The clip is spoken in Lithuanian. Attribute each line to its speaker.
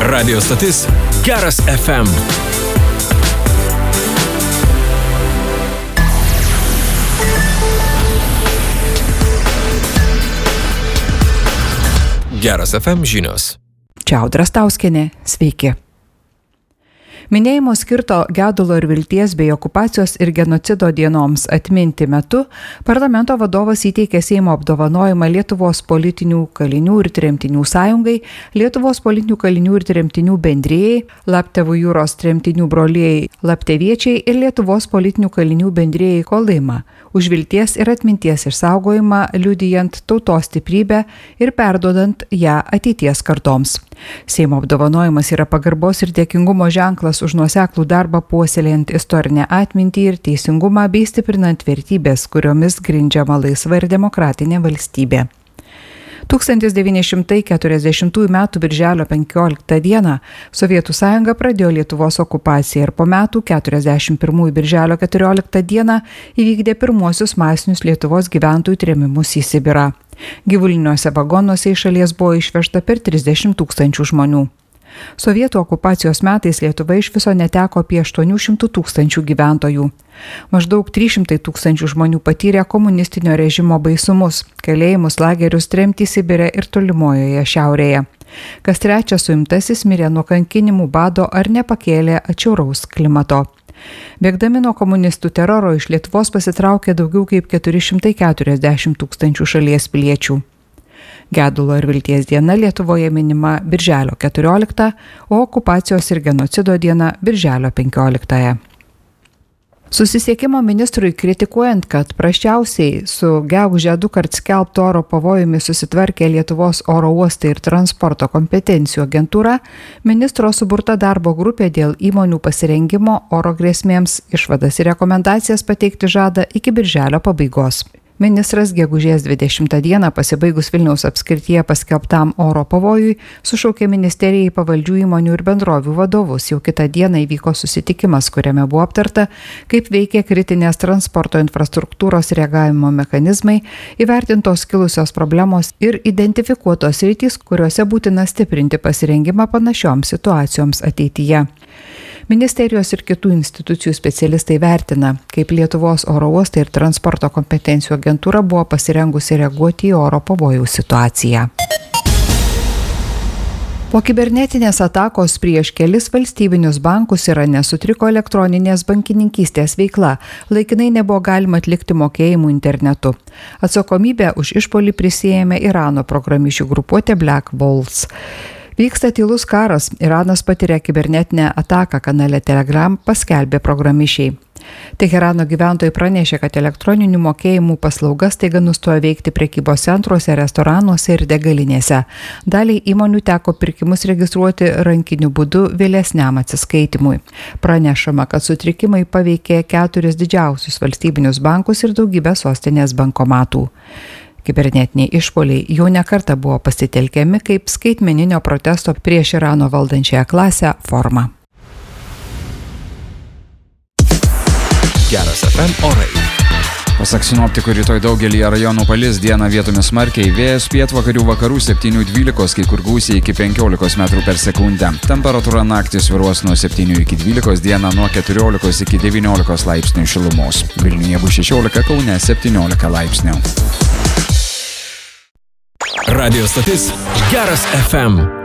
Speaker 1: Radio stotis Geras FM. Geras FM žinios.
Speaker 2: Čia Audra Stauskienė, sveiki. Minėjimo skirto gedulo ir vilties bei okupacijos ir genocido dienoms atminti metu parlamento vadovas įteikė Seimo apdovanojimą Lietuvos politinių kalinių ir tremtinių sąjungai, Lietuvos politinių kalinių ir tremtinių bendrijai, Laptevų jūros tremtinių brolijai Lapteviečiai ir Lietuvos politinių kalinių bendrijai Kolaima už vilties ir atminties išsaugojimą, liudijant tautos stiprybę ir perduodant ją ateities kartoms. Seimo apdovanojimas yra pagarbos ir dėkingumo ženklas už nuoseklų darbą puoselėjant istorinę atmintį ir teisingumą bei stiprinant vertybės, kuriomis grindžiama laisva ir demokratinė valstybė. 1940 m. birželio 15 d. Sovietų sąjunga pradėjo Lietuvos okupaciją ir po metų 41 birželio 14 d. įvykdė pirmuosius masinius Lietuvos gyventojų trėmimus į Sibirą. Gyvuliniuose vagonuose iš šalies buvo išvežta per 30 000 žmonių. Sovietų okupacijos metais Lietuva iš viso neteko apie 800 000 gyventojų. Maždaug 300 000 žmonių patyrė komunistinio režimo baisumus, kalėjimus, lagerius, tremtį Sibire ir tolimojoje šiaurėje. Kas trečias suimtasis mirė nuo kankinimų, bado ar nepakėlė atšiauraus klimato. Bėgdami nuo komunistų teroro iš Lietuvos pasitraukė daugiau kaip 440 000 šalies piliečių. Gedulo ir vilties diena Lietuvoje minima birželio 14, o okupacijos ir genocido diena birželio 15. Susisiekimo ministrui kritikuojant, kad prasčiausiai su gegužę dukart skelbto oro pavojumi susitvarkė Lietuvos oro uostai ir transporto kompetencijų agentūra, ministro suburta darbo grupė dėl įmonių pasirengimo oro grėsmėms išvadas ir rekomendacijas pateikti žada iki birželio pabaigos. Ministras gegužės 20 dieną pasibaigus Vilniaus apskrityje paskelbtam oro pavojui sušaukė ministerijai pavaldžių įmonių ir bendrovių vadovus. Jau kitą dieną įvyko susitikimas, kuriame buvo aptarta, kaip veikia kritinės transporto infrastruktūros reagavimo mechanizmai, įvertintos kilusios problemos ir identifikuotos sritys, kuriuose būtina stiprinti pasirengimą panašioms situacijoms ateityje. Ministerijos ir kitų institucijų specialistai vertina, kaip Lietuvos oro uostai ir transporto kompetencijų agentūra buvo pasirengusi reaguoti į oro pavojaus situaciją. Po kibernetinės atakos prieš kelis valstybinius bankus Irane sutriko elektroninės bankininkystės veikla, laikinai nebuvo galima atlikti mokėjimų internetu. Atsakomybę už išpuolį prisiėmė Irano programišių grupuotė Black Walls. Vyksta tylus karas, Iranas patiria kibernetinę ataką kanale Telegram, paskelbė programišiai. Teherano gyventojai pranešė, kad elektroninių mokėjimų paslaugas staiga nustojo veikti prekybos centruose, restoranuose ir degalinėse. Daliai įmonių teko pirkimus registruoti rankiniu būdu vėlesniam atsiskaitimui. Pranešama, kad sutrikimai paveikė 4 didžiausius valstybinius bankus ir daugybę sostinės bankomatų. Kibernetiniai išpuoliai jau nekartą buvo pasitelkiami kaip skaitmeninio protesto prieš Irano valdančiąją klasę forma.
Speaker 1: Geras FM orai.
Speaker 3: Pasak sinoptikų, rytoj daugelį rajonų palis, dieną vietomis smarkiai, vėjas pietvakarių vakarų 7–12, kai kur gūsiai iki 15 metrų per sekundę. Temperatūra naktį svyruos nuo 7 iki 12, dieną nuo 14 iki 19 laipsnių šilumos. Vilniuje bus 16, Kaune 17 laipsnių.
Speaker 1: Radio stotis Geras FM.